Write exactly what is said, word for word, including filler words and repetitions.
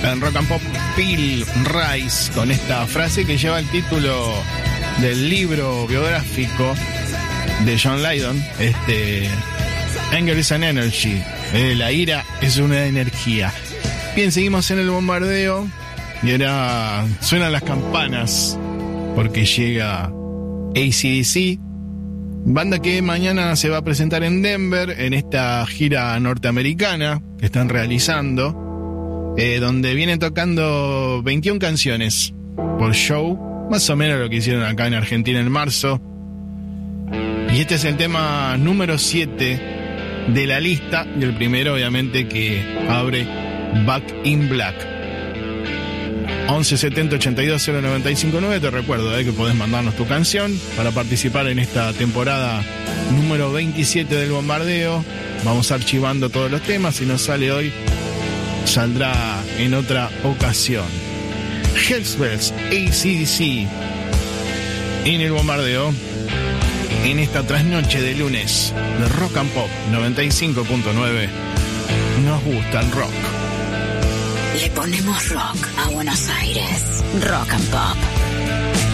En Rock and Pop, Phil Rice, con esta frase que lleva el título del libro biográfico de John Lydon, este, Anger is an Energy, eh, la ira es una energía. Bien, seguimos en el bombardeo y ahora suenan las campanas porque llega A C D C, banda que mañana se va a presentar en Denver en esta gira norteamericana que están realizando, eh, donde vienen tocando veintiuna canciones por show, más o menos lo que hicieron acá en Argentina en marzo. Y este es el tema número siete de la lista, y el primero obviamente que abre Back in Black. once setenta ochenta y dos cero noventa y cinco nueve. Te recuerdo eh, que podés mandarnos tu canción para participar en esta temporada número veintisiete del bombardeo. Vamos archivando todos los temas. Si no sale hoy, saldrá en otra ocasión. Hell's Bells, A C D C en el bombardeo, en esta trasnoche de lunes de Rock and Pop noventa y cinco punto nueve. Nos gusta el rock. Le ponemos rock a Buenos Aires. Rock and Pop.